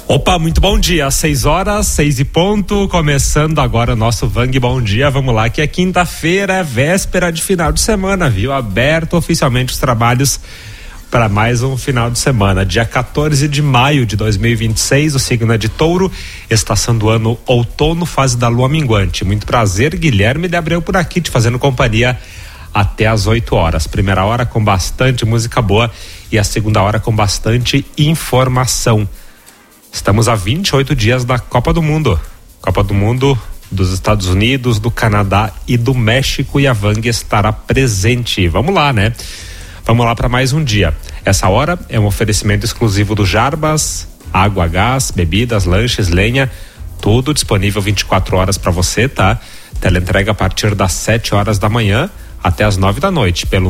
Opa, muito bom dia, 6h, 6 e ponto, começando agora o nosso Vang Bom Dia. Vamos lá, que é quinta-feira, é véspera de final de semana, viu? Aberto oficialmente os trabalhos para mais um final de semana. Dia 14 de maio de 2026, o signo é de Touro, estação do ano outono, fase da lua minguante. Muito prazer, Guilherme de Abreu por aqui, te fazendo companhia até às 8h. Primeira hora com bastante música boa e a segunda hora com bastante informação. Estamos a 28 dias da Copa do Mundo. Copa do Mundo dos Estados Unidos, do Canadá e do México, e a Vang estará presente. Vamos lá, né? Vamos lá para mais um dia. Essa hora é um oferecimento exclusivo do Jarbas, água, gás, bebidas, lanches, lenha, tudo disponível 24 horas para você, tá? Teleentrega a partir das 7h da manhã até as 9 da noite, pelo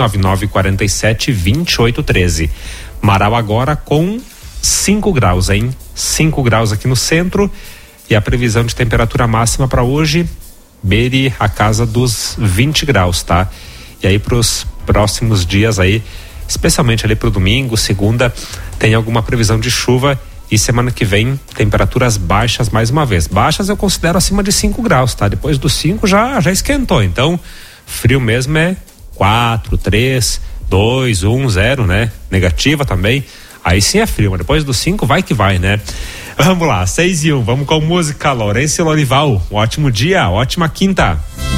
999472813. Marau agora com 5 graus, hein? 5 graus aqui no centro, e a previsão de temperatura máxima para hoje beire a casa dos 20 graus, tá? E aí pros próximos dias aí, especialmente ali pro domingo, segunda, tem alguma previsão de chuva, e semana que vem temperaturas baixas mais uma vez. Baixas eu considero acima de 5 graus, tá? Depois dos 5 já esquentou, então frio mesmo é 4, 3, 2, 1, 0, né? Negativa também. Aí sim é frio, mas depois dos 5 vai que vai, né? Vamos lá, 6 e 1, vamos com música. Lourenço e Lorival, um ótimo dia, ótima quinta.